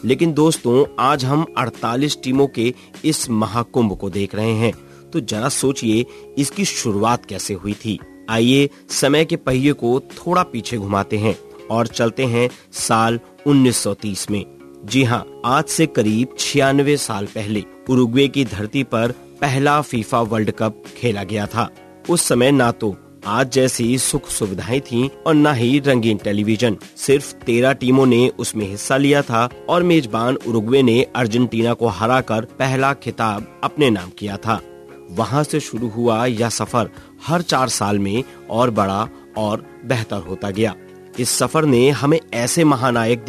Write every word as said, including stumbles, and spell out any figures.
लेकिन दोस्तों, आज हम अड़तालीस टीमों के इस महाकुंभ को देख रहे हैं। तो जरा सोचिए, इसकी शुरुआत कैसे हुई थी। आइए समय के पहिए को थोड़ा पीछे घुमाते हैं और चलते हैं साल उन्नीस सौ तीस में। जी हाँ, आज से करीब छियानवे साल पहले उरुग्वे की धरती पर पहला फीफा वर्ल्ड कप खेला गया था। उस समय ना तो आज जैसी सुख सुविधाएं थीं और न ही रंगीन टेलीविजन। सिर्फ तेरह टीमों ने उसमें हिस्सा लिया था और मेजबान उरुग्वे ने अर्जेंटीना को हराकर पहला खिताब अपने नाम किया था। वहां से शुरू हुआ यह सफर हर चार साल में और बड़ा और बेहतर होता गया। इस सफर ने हमें ऐसे महानायक